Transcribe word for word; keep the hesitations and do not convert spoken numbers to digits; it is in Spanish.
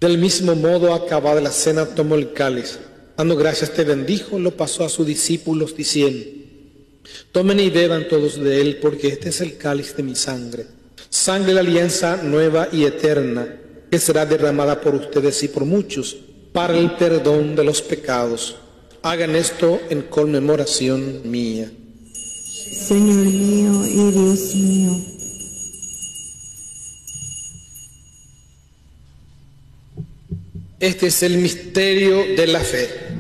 Del mismo modo, acabada la cena, tomó el cáliz. Dando gracias, te bendijo, lo pasó a sus discípulos, diciendo: tomen y beban todos de él, porque este es el cáliz de mi sangre, sangre de la alianza nueva y eterna, que será derramada por ustedes y por muchos, para el perdón de los pecados. Hagan esto en conmemoración mía. Señor mío y Dios mío. Este es el misterio de la fe.